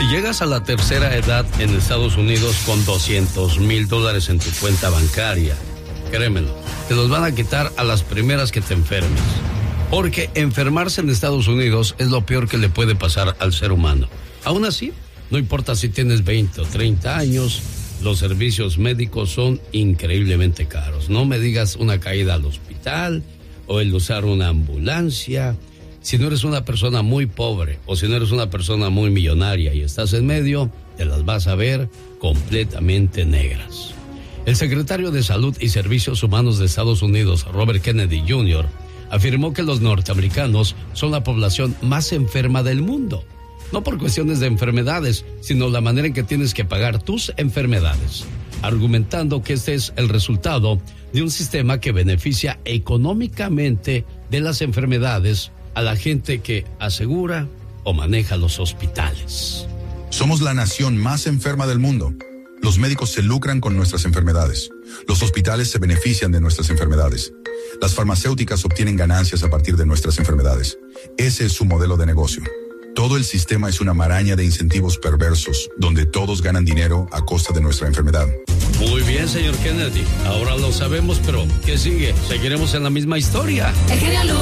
Si llegas a la tercera edad en Estados Unidos con $200,000 en tu cuenta bancaria, créemelo, te los van a quitar a las primeras que te enfermes. Porque enfermarse en Estados Unidos es lo peor que le puede pasar al ser humano. Aún así, no importa si tienes 20 o 30 años, los servicios médicos son increíblemente caros. No me digas una caída al hospital o el usar una ambulancia. Si no eres una persona muy pobre o si no eres una persona muy millonaria y estás en medio, te las vas a ver completamente negras. El secretario de Salud y Servicios Humanos de Estados Unidos, Robert Kennedy Jr., afirmó que los norteamericanos son la población más enferma del mundo. No por cuestiones de enfermedades, sino la manera en que tienes que pagar tus enfermedades, argumentando que este es el resultado de un sistema que beneficia económicamente de las enfermedades a la gente que asegura o maneja los hospitales. Somos la nación más enferma del mundo. Los médicos se lucran con nuestras enfermedades. Los hospitales se benefician de nuestras enfermedades. Las farmacéuticas obtienen ganancias a partir de nuestras enfermedades. Ese es su modelo de negocio. Todo el sistema es una maraña de incentivos perversos, donde todos ganan dinero a costa de nuestra enfermedad. Muy bien, señor Kennedy. Ahora lo sabemos, pero ¿qué sigue? ¿Seguiremos en la misma historia?